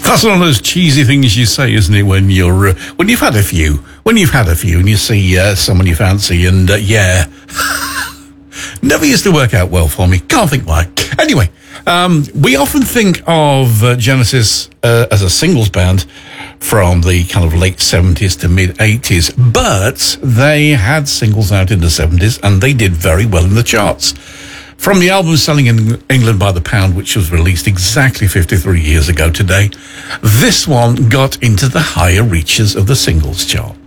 That's one of those cheesy things you say, isn't it? When you've had a few, and you see someone you fancy, and never used to work out well for me. Can't think why. Anyway, we often think of Genesis as a singles band from the kind of late 70s to mid 80s, but they had singles out in the 70s, and they did very well in the charts. From the album Selling in England by the Pound, which was released exactly 53 years ago today, this one got into the higher reaches of the singles chart.